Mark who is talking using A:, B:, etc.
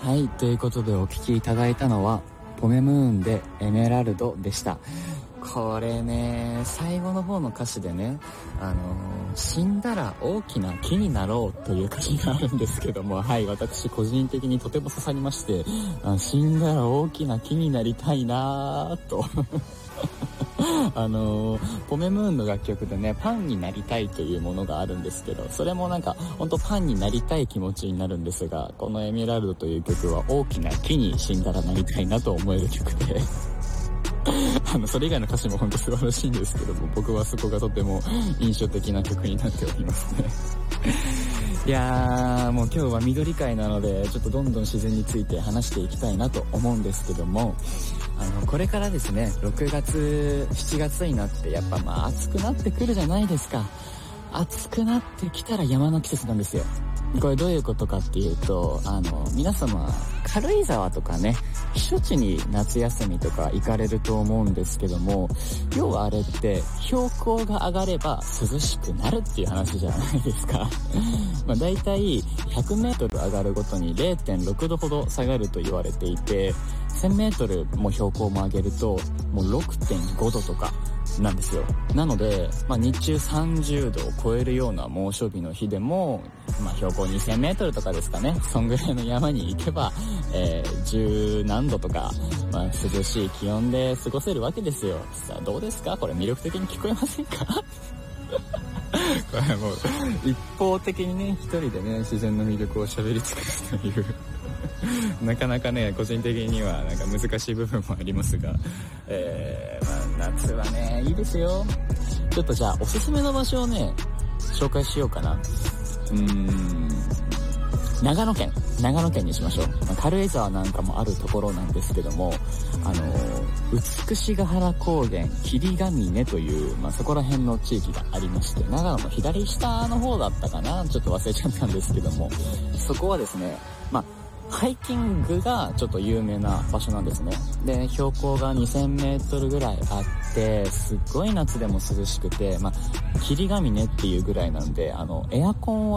A: はい、ということでお聴きいただいたのはポメムーンでエメラルドでした。これね、最後の方の歌詞でね、死んだら大きな木になろうという歌詞があるんですけども、はい、私個人的にとても刺さりまして、死んだら大きな木になりたいなぁとポメムーンの楽曲でね、パンになりたいというものがあるんですけど、それもなんかほんとパンになりたい気持ちになるんですが、このエメラルドという曲は大きな木に死んだらなりたいなと思える曲でそれ以外の歌詞もほんと素晴らしいんですけども、僕はそこがとても印象的な曲になっておりますねいやー、もう今日は緑会なので、ちょっとどんどん自然について話していきたいなと思うんですけども、これからですね、6月、7月になって、やっぱ暑くなってくるじゃないですか。暑くなってきたら山の季節なんですよ。これどういうことかっていうと、皆様、軽井沢とかね、避暑地に夏休みとか行かれると思うんですけども、要はあれって標高が上がれば涼しくなるっていう話じゃないですかだいたい100メートル上がるごとに 0.6 度ほど下がると言われていて、1000メートルも標高も上げるともう 6.5 度とかなんですよ。なので、日中30度を超えるような猛暑日の日でも、標高2000メートルとかですかね、そんぐらいの山に行けば、10何度とか、涼しい気温で過ごせるわけですよ。さあどうですか、これ魅力的に聞こえませんかこれもう一方的にね、一人でね、自然の魅力を喋り尽くすというなかなかね、個人的にはなんか難しい部分もありますが、夏はね、いいですよ。ちょっとじゃあおすすめの場所をね、紹介しようかな。長野県にしましょう。軽井沢なんかもあるところなんですけども、美ヶ原高原霧ヶ峰という、そこら辺の地域がありまして、長野の左下の方だったかな、ちょっと忘れちゃったんですけども、そこはですね、ハイキングがちょっと有名な場所なんですね。で、標高が2000メートルぐらいあって、すっごい夏でも涼しくて、霧ヶ峰っていうぐらいなんで、エアコンを